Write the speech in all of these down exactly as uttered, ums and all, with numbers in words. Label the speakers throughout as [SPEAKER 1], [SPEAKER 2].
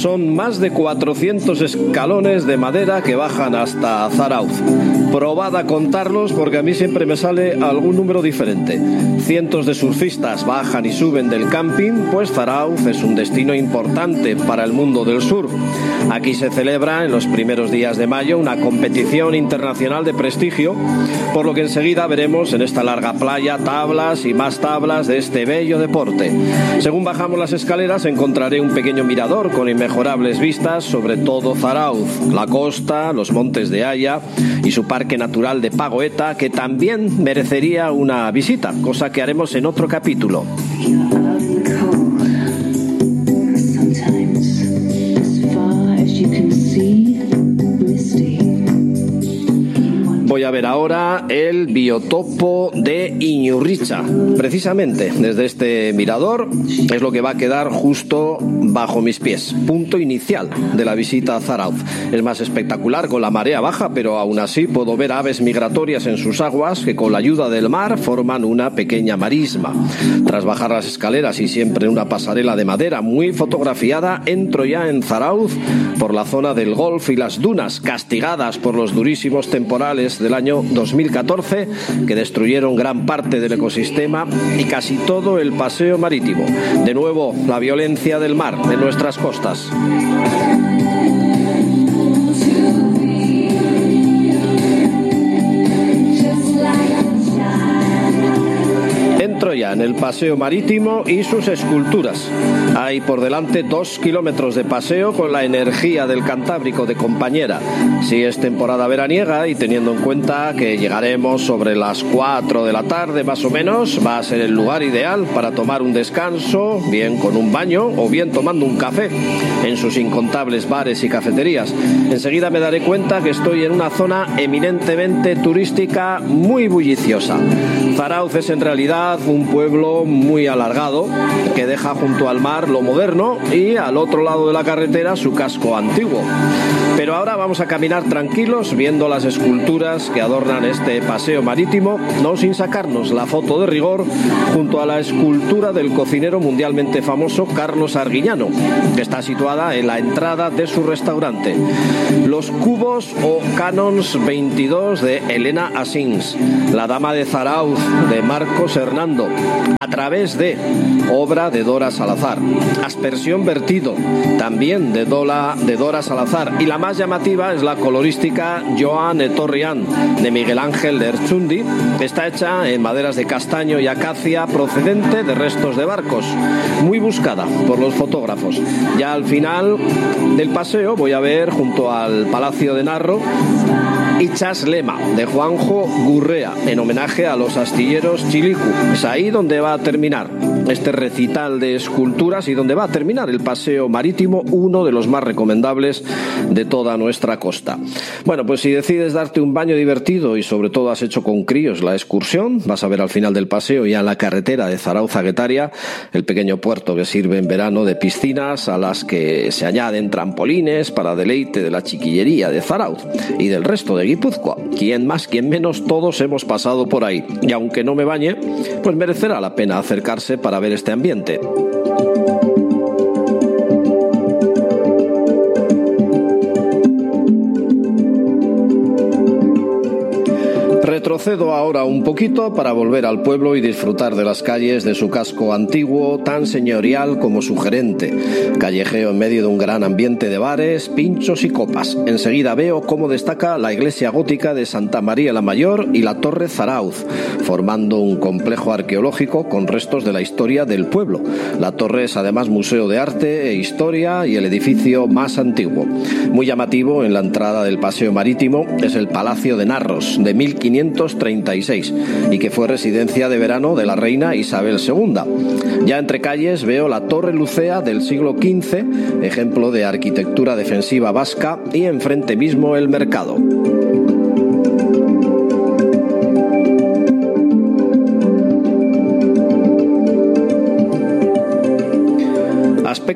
[SPEAKER 1] Son más de cuatrocientos escalones de madera que bajan hasta Zarauz. Probad a contarlos porque a mí siempre me sale algún número diferente. Cientos de surfistas bajan y suben del camping, pues Zarauz es un destino importante para el mundo del surf. Aquí se celebra en los primeros días de mayo una competición internacional de prestigio, por lo que enseguida veremos en esta larga playa tablas y más tablas de este bello deporte. Según bajamos las escaleras encontraré un pequeño mirador con inmejorables vistas sobre todo Zarauz, la costa, los montes de Haya y su parque natural de Pagoeta, que también merecería una visita, cosa que haremos en otro capítulo. Voy a ver ahora el biotopo de Iñurritza. Precisamente desde este mirador es lo que va a quedar justo bajo mis pies. Punto inicial de la visita a Zarauz. Es más espectacular con la marea baja, pero aún así puedo ver aves migratorias en sus aguas que con la ayuda del mar forman una pequeña marisma. Tras bajar las escaleras y siempre en una pasarela de madera muy fotografiada, entro ya en Zarauz por la zona del golf y las dunas, castigadas por los durísimos temporales del año dos mil catorce que destruyeron gran parte del ecosistema y casi todo el paseo marítimo. De nuevo, la violencia del mar en nuestras costas. Entro ya en el paseo marítimo y sus esculturas. Hay por delante dos kilómetros de paseo con la energía del Cantábrico de compañera. Si es temporada veraniega y teniendo en cuenta que llegaremos sobre las cuatro de la tarde más o menos, va a ser el lugar ideal para tomar un descanso, bien con un baño o bien tomando un café en sus incontables bares y cafeterías. Enseguida me daré cuenta que estoy en una zona eminentemente turística muy bulliciosa. Zarauz es en realidad un pueblo muy alargado que deja junto al mar lo moderno y al otro lado de la carretera su casco antiguo. Pero ahora vamos a caminar tranquilos viendo las esculturas que adornan este paseo marítimo, no sin sacarnos la foto de rigor junto a la escultura del cocinero mundialmente famoso Carlos Arguiñano, que está situada en la entrada de su restaurante. Los cubos o canons veintidós de Elena Asins, La Dama de Zarauz de Marcos Hernando, a través de obra de Dora Salazar, Aspersión Vertido, también de, Dola, de Dora Salazar, y la más llamativa es la colorística Joan Etorrian de Miguel Ángel de Erchundi, que está hecha en maderas de castaño y acacia procedente de restos de barcos, muy buscada por los fotógrafos. Ya al final del paseo voy a ver junto al Palacio de Narro Ichas Lema de Juanjo Gurrea, en homenaje a los astilleros Chilicu. Es ahí donde va a terminar este recital de esculturas y donde va a terminar el paseo marítimo, uno de los más recomendables de toda nuestra costa. Bueno, pues si decides darte un baño divertido y sobre todo has hecho con críos la excursión, vas a ver al final del paseo ya la carretera de Zarauz a Guetaria, el pequeño puerto que sirve en verano de piscinas a las que se añaden trampolines para deleite de la chiquillería de Zarauz y del resto de Guipúzcoa. Quien más, quien menos, todos hemos pasado por ahí. Y aunque no me bañe, pues merecerá la pena acercarse para ver este ambiente. Retrocedo ahora un poquito para volver al pueblo y disfrutar de las calles de su casco antiguo, tan señorial como sugerente. Callejeo en medio de un gran ambiente de bares, pinchos y copas. Enseguida veo cómo destaca la iglesia gótica de Santa María la Mayor y la Torre Zarauz, formando un complejo arqueológico con restos de la historia del pueblo. La torre es además museo de arte e historia y el edificio más antiguo. Muy llamativo en la entrada del paseo marítimo es el Palacio de Narros, de mil quinientos treinta y seis, y que fue residencia de verano de la reina Isabel segunda. Ya entre calles veo la Torre Lucea del siglo quince, ejemplo de arquitectura defensiva vasca, y enfrente mismo el mercado.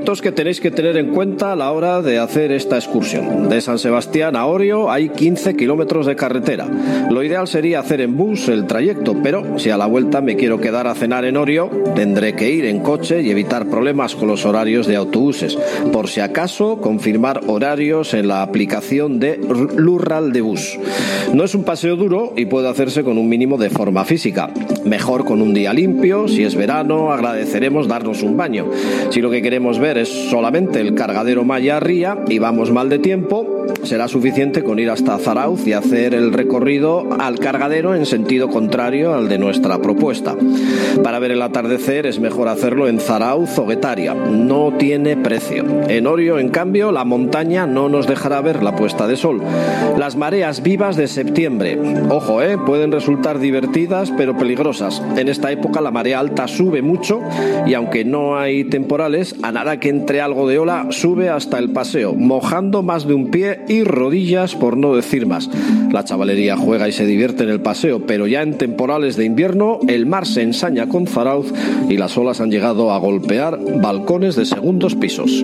[SPEAKER 1] aspectos que tenéis que tener en cuenta a la hora de hacer esta excursión. De San Sebastián a Orio hay quince kilómetros de carretera. Lo ideal sería hacer en bus el trayecto, pero si a la vuelta me quiero quedar a cenar en Orio, tendré que ir en coche y evitar problemas con los horarios de autobuses. Por si acaso, confirmar horarios en la aplicación de Lural de Bus. No es un paseo duro y puede hacerse con un mínimo de forma física. Mejor con un día limpio. Si es verano, agradeceremos darnos un baño. Si lo que queremos ver es solamente el cargadero Maya-Ría y vamos mal de tiempo, será suficiente con ir hasta Zarautz y hacer el recorrido al cargadero en sentido contrario al de nuestra propuesta. Para ver el atardecer es mejor hacerlo en Zarautz o Getaria. No tiene precio. En Orio, en cambio, la montaña no nos dejará ver la puesta de sol. Las mareas vivas de septiembre. Ojo, eh, pueden resultar divertidas pero peligrosas. En esta época la marea alta sube mucho y aunque no hay temporales, a nada que entre algo de ola sube hasta el paseo, mojando más de un pie y rodillas, por no decir más. La chavalería juega y se divierte en el paseo, pero ya en temporales de invierno el mar se ensaña con Zarautz y las olas han llegado a golpear balcones de segundos pisos.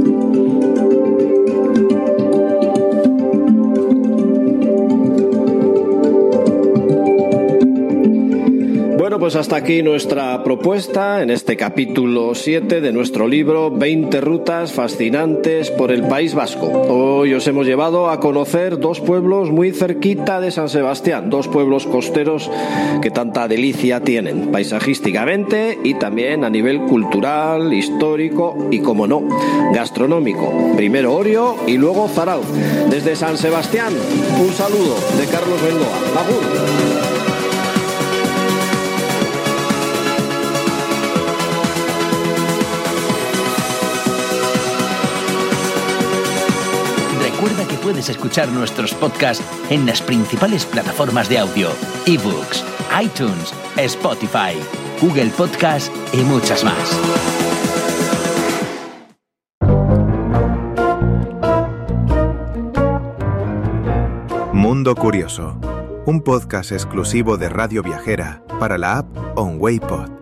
[SPEAKER 1] Bueno, pues hasta aquí nuestra propuesta en este capítulo siete de nuestro libro veinte rutas fascinantes por el País Vasco. Hoy os hemos llevado a conocer dos pueblos muy cerquita de San Sebastián, dos pueblos costeros que tanta delicia tienen, paisajísticamente y también a nivel cultural, histórico y, como no, gastronómico. Primero Orio y luego Zarautz. Desde San Sebastián, un saludo de Carlos Bengoa. ¡Agur!
[SPEAKER 2] Recuerda que puedes escuchar nuestros podcasts en las principales plataformas de audio: eBooks, iTunes, Spotify, Google Podcast y muchas más.
[SPEAKER 3] Mundo Curioso, un podcast exclusivo de Radio Viajera para la app OnWayPod.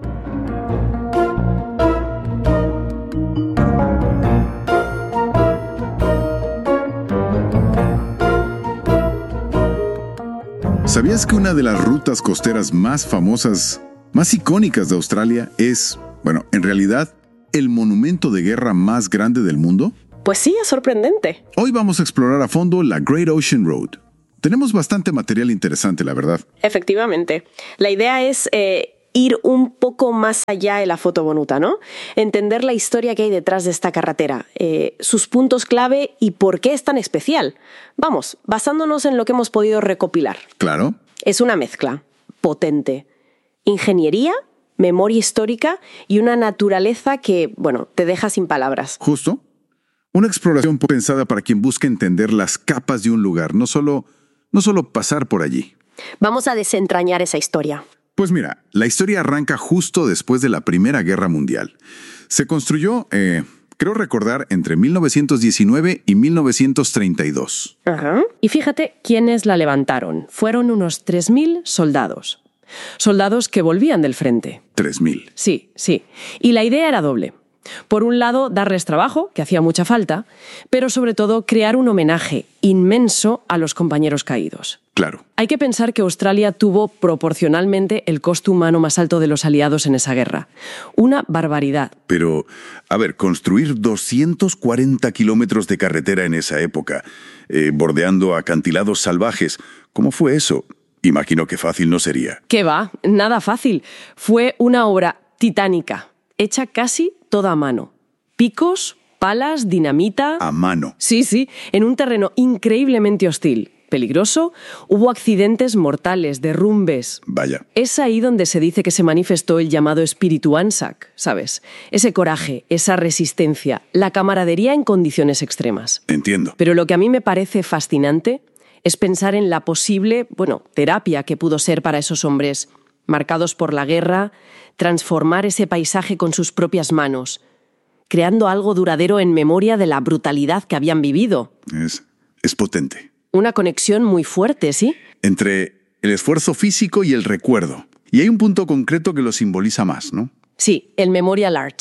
[SPEAKER 4] ¿Sabías que una de las rutas costeras más famosas, más icónicas de Australia es, bueno, en realidad, el monumento de guerra más grande del mundo?
[SPEAKER 5] Pues sí, es sorprendente.
[SPEAKER 4] Hoy vamos a explorar a fondo la Great Ocean Road. Tenemos bastante material interesante, la verdad.
[SPEAKER 5] Efectivamente. La idea es eh, ir un poco más allá de la foto bonita, ¿no? Entender la historia que hay detrás de esta carretera, eh, sus puntos clave y por qué es tan especial. Vamos, basándonos en lo que hemos podido recopilar.
[SPEAKER 4] Claro.
[SPEAKER 5] Es una mezcla potente. Ingeniería, memoria histórica y una naturaleza que, bueno, te deja sin palabras.
[SPEAKER 4] Justo. Una exploración pensada para quien busca entender las capas de un lugar, no solo, no solo pasar por allí.
[SPEAKER 5] Vamos a desentrañar esa historia.
[SPEAKER 4] Pues mira, la historia arranca justo después de la Primera Guerra Mundial. Se construyó, eh, creo recordar, entre mil novecientos diecinueve y mil novecientos treinta y dos.
[SPEAKER 5] Ajá. Y fíjate quiénes la levantaron. Fueron unos tres mil soldados. Soldados que volvían del frente.
[SPEAKER 4] tres mil.
[SPEAKER 5] Sí, sí. Y la idea era doble. Por un lado, darles trabajo, que hacía mucha falta, pero sobre todo crear un homenaje inmenso a los compañeros caídos.
[SPEAKER 4] Claro.
[SPEAKER 5] Hay que pensar que Australia tuvo proporcionalmente el coste humano más alto de los aliados en esa guerra. Una barbaridad.
[SPEAKER 4] Pero, a ver, construir doscientos cuarenta kilómetros de carretera en esa época, eh, bordeando acantilados salvajes, ¿cómo fue eso? Imagino que fácil no sería.
[SPEAKER 5] ¿Qué va? Nada fácil. Fue una obra titánica, hecha casi toda a mano. Picos, palas, dinamita...
[SPEAKER 4] A mano.
[SPEAKER 5] Sí, sí, en un terreno increíblemente hostil, peligroso. Hubo accidentes mortales, derrumbes.
[SPEAKER 4] Vaya.
[SPEAKER 5] Es ahí donde se dice que se manifestó el llamado espíritu Anzac, ¿sabes? Ese coraje, esa resistencia, la camaradería en condiciones extremas.
[SPEAKER 4] Entiendo.
[SPEAKER 5] Pero lo que a mí me parece fascinante es pensar en la posible, bueno, terapia que pudo ser para esos hombres marcados por la guerra, transformar ese paisaje con sus propias manos, creando algo duradero en memoria de la brutalidad que habían vivido.
[SPEAKER 4] Es, es potente.
[SPEAKER 5] Una conexión muy fuerte, ¿sí?
[SPEAKER 4] Entre el esfuerzo físico y el recuerdo. Y hay un punto concreto que lo simboliza más, ¿no?
[SPEAKER 5] Sí, el Memorial Arch.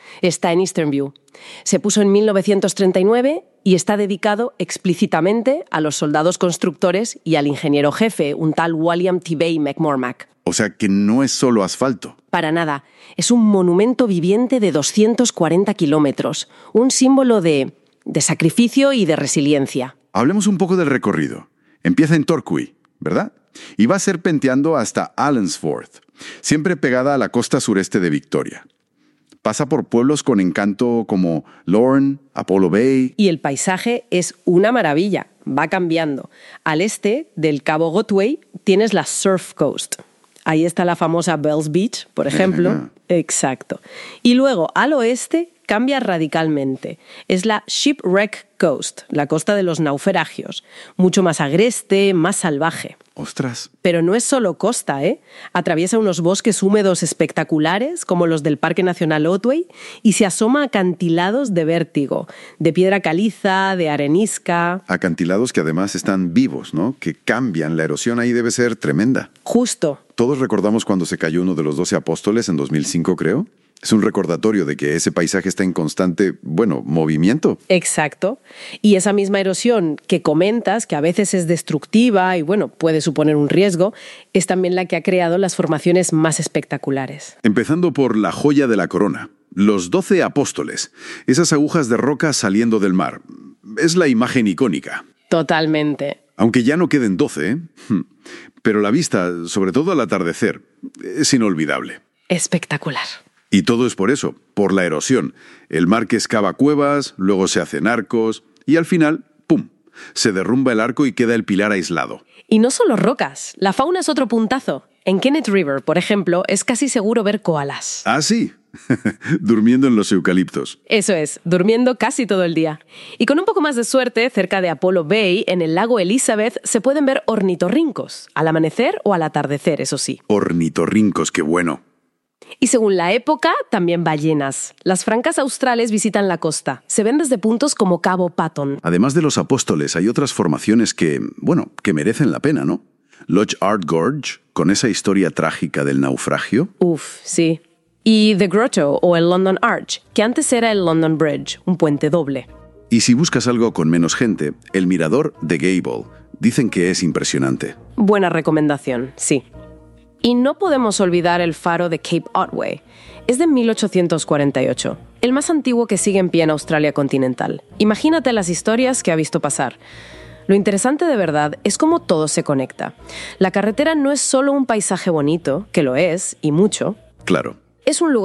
[SPEAKER 5] Está en Eastern View. Se puso en mil novecientos treinta y nueve y está dedicado explícitamente a los soldados constructores y al ingeniero jefe, un tal William T. Bay McCormack.
[SPEAKER 4] O sea que no es solo asfalto.
[SPEAKER 5] Para nada. Es un monumento viviente de doscientos cuarenta kilómetros. Un símbolo de, de sacrificio y de resiliencia.
[SPEAKER 4] Hablemos un poco del recorrido. Empieza en Torquay, ¿verdad? Y va serpenteando hasta Allensforth, siempre pegada a la costa sureste de Victoria. Pasa por pueblos con encanto como Lorne, Apollo Bay.
[SPEAKER 5] Y el paisaje es una maravilla. Va cambiando. Al este del Cabo Otway tienes la Surf Coast. Ahí está la famosa Bells Beach, por ejemplo. Exacto. Y luego, al oeste, cambia radicalmente. Es la Shipwreck Coast, la costa de los naufragios. Mucho más agreste, más salvaje.
[SPEAKER 4] ¡Ostras!
[SPEAKER 5] Pero no es solo costa, ¿eh? Atraviesa unos bosques húmedos espectaculares, como los del Parque Nacional Otway, y se asoma a acantilados de vértigo, de piedra caliza, de arenisca.
[SPEAKER 4] Acantilados que además están vivos, ¿no? Que cambian. La erosión ahí debe ser tremenda.
[SPEAKER 5] Justo.
[SPEAKER 4] Todos recordamos cuando se cayó uno de los doce apóstoles en dos mil cinco, creo. Es un recordatorio de que ese paisaje está en constante, bueno, movimiento.
[SPEAKER 5] Exacto. Y esa misma erosión que comentas, que a veces es destructiva y, bueno, puede suponer un riesgo, es también la que ha creado las formaciones más espectaculares.
[SPEAKER 4] Empezando por la joya de la corona, los doce apóstoles, esas agujas de roca saliendo del mar. Es la imagen icónica.
[SPEAKER 5] Totalmente.
[SPEAKER 4] Aunque ya no queden doce, ¿eh? Pero la vista, sobre todo al atardecer, es inolvidable.
[SPEAKER 5] Espectacular.
[SPEAKER 4] Y todo es por eso, por la erosión. El mar que excava cuevas, luego se hacen arcos y al final, ¡pum!, se derrumba el arco y queda el pilar aislado.
[SPEAKER 5] Y no solo rocas, la fauna es otro puntazo. En Kenneth River, por ejemplo, es casi seguro ver koalas.
[SPEAKER 4] ¿Ah, sí? Durmiendo en los eucaliptos.
[SPEAKER 5] Eso es, durmiendo casi todo el día. Y con un poco más de suerte, cerca de Apollo Bay, en el lago Elizabeth, se pueden ver ornitorrincos, al amanecer o al atardecer, eso sí.
[SPEAKER 4] Ornitorrincos, qué bueno.
[SPEAKER 5] Y según la época, también ballenas. Las francas australes visitan la costa. Se ven desde puntos como Cabo Patton.
[SPEAKER 4] Además de los apóstoles, hay otras formaciones que, bueno, que merecen la pena, ¿no? Loch Art Gorge, con esa historia trágica del naufragio.
[SPEAKER 5] Uf, sí. Y The Grotto, o el London Arch, que antes era el London Bridge, un puente doble.
[SPEAKER 4] Y si buscas algo con menos gente, el mirador de Gable. Dicen que es impresionante.
[SPEAKER 5] Buena recomendación, sí. Y no podemos olvidar el faro de Cape Otway. Es de mil ochocientos cuarenta y ocho, el más antiguo que sigue en pie en Australia continental. Imagínate las historias que ha visto pasar. Lo interesante de verdad es cómo todo se conecta. La carretera no es solo un paisaje bonito, que lo es, y mucho.
[SPEAKER 4] Claro.
[SPEAKER 5] Es un lugar